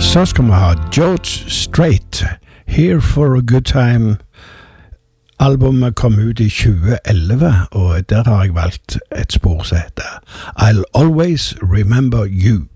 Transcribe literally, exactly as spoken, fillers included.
Så skal vi ha George Strait, Here for a Good Time. Albumet kom ut i tjue elleve, og der har jeg valgt et spor som heter I'll Always Remember You.